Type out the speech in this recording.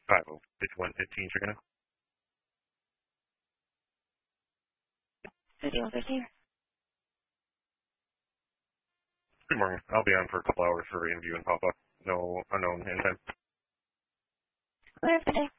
50-5115, checking in. 5115. Good morning. I'll be on for a couple hours for interview and pop-up. No unknown anytime. Good day.